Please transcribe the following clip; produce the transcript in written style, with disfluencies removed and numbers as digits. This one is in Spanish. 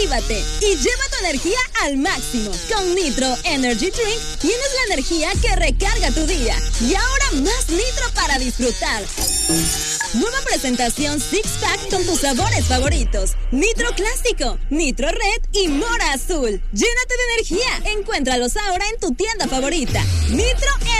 Actívate y lleva tu energía al máximo. Con Nitro Energy Drink tienes la energía que recarga tu día. Y ahora más Nitro para disfrutar. Nueva presentación Six Pack con tus sabores favoritos. Nitro Clásico, Nitro Red y Mora Azul. Llénate de energía. Encuéntralos ahora en tu tienda favorita. Nitro